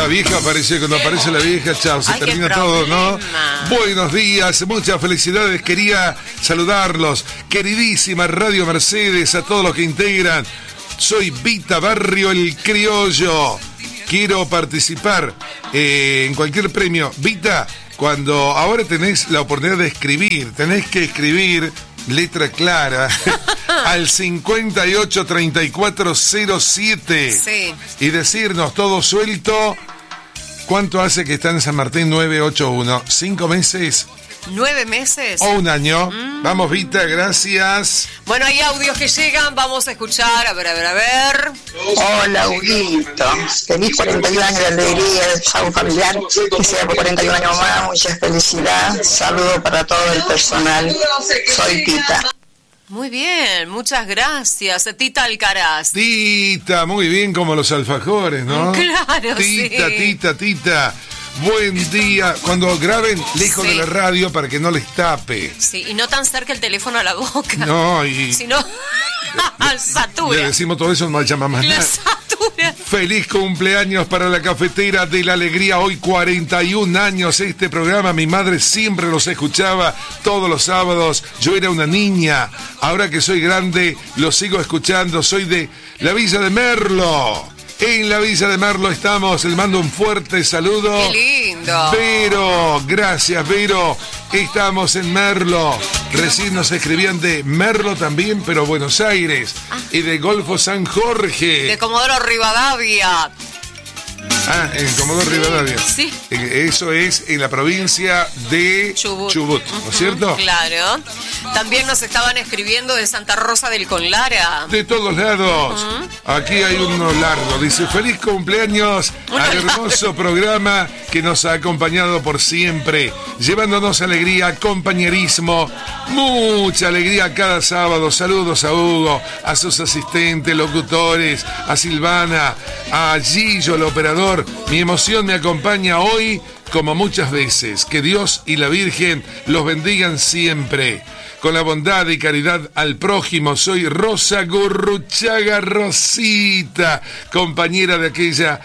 La vieja aparece, cuando aparece la vieja, chao, se termina todo, ¿no? Buenos días, muchas felicidades, quería saludarlos. Queridísima Radio Mercedes, a todos los que integran. Soy Vita Barrio el Criollo. Quiero participar en cualquier premio. Vita, cuando ahora tenés la oportunidad de escribir, tenés que escribir letra clara al 583407 sí. Y decirnos todo suelto cuánto hace que está en San Martín 981. 5 meses. 9 meses. O un año. Vamos, Vita, gracias. Bueno, hay audios que llegan, vamos a escuchar, a ver. Hola, Huguito. Feliz 41 años de alegría, de salud familiar. Que sea por 41 años más, mucha felicidad. Saludo para todo el personal. Soy Tita. Muy bien, muchas gracias. Tita Alcaraz. Tita, muy bien, como los alfajores, ¿no? Claro, Tita, sí. Tita. Buen día. Cuando graben lejos de la radio para que no les tape. Sí, y no tan cerca el teléfono a la boca. No, y... Si no, satura. Le decimos todo eso, no me llama más La nada. satura. Feliz cumpleaños para la Cafetera de la Alegría. Hoy 41 años este programa. Mi madre siempre los escuchaba todos los sábados. Yo era una niña. Ahora que soy grande, los sigo escuchando. Soy de la Villa de Merlo. En la Villa de Merlo estamos. Les mando un fuerte saludo. ¡Qué lindo! Vero, gracias, Vero. Estamos en Merlo. Recién nos escribían de Merlo también, pero Buenos Aires. Y de Golfo San Jorge. De Comodoro Rivadavia. Ah, en Comodoro Rivadavia. Sí. Eso es en la provincia de Chubut, ¿no es cierto? Claro. También nos estaban escribiendo de Santa Rosa del Conlara. De todos lados. Aquí hay uno largo. Dice, feliz cumpleaños al hermoso programa que nos ha acompañado por siempre, llevándonos alegría, compañerismo, mucha alegría cada sábado. Saludos a Hugo, a sus asistentes, locutores, a Silvana, a Gillo, el operador. Mi emoción me acompaña hoy como muchas veces. Que Dios y la Virgen los bendigan siempre. Con la bondad y caridad al prójimo. Soy Rosa Gurruchaga Rosita, compañera de aquella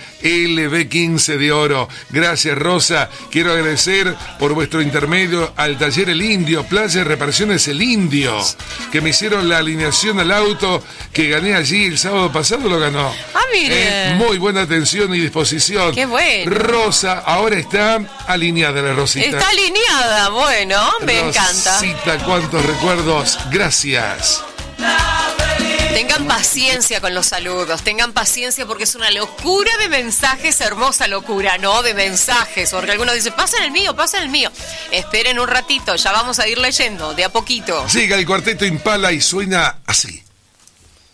LB15 de oro. Gracias, Rosa. Quiero agradecer por vuestro intermedio al taller El Indio, Playa y Reparaciones El Indio, que me hicieron la alineación al auto que gané allí el sábado pasado. Lo ganó. Ah, mire. Muy buena atención y disposición. Qué bueno. Rosa, ahora está alineada la Rosita. Está alineada, bueno, me encanta. Rosita, cuántos recuerdos, gracias. Tengan paciencia con los saludos, tengan paciencia porque es una locura de mensajes, hermosa locura, ¿no? De mensajes, porque algunos dicen, pasen el mío. Esperen un ratito, ya vamos a ir leyendo, de a poquito. Llega el Cuarteto Impala y suena así.